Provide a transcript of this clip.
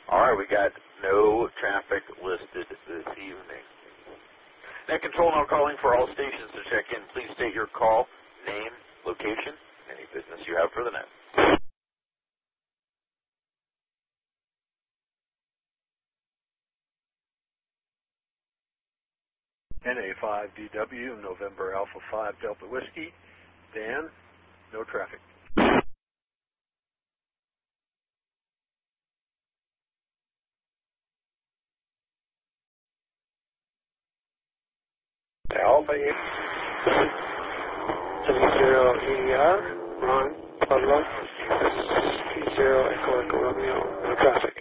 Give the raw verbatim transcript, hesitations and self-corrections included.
All right, we got no traffic listed this evening. Net Control now calling for all stations to check in. Please state your call, name, location, any business you have for the net. N A five D W, November Alpha five Delta Whiskey. Dan, no traffic. Alpha eight seven zero E R, Ron, Pueblo, zero Echo Echo Romeo, no traffic.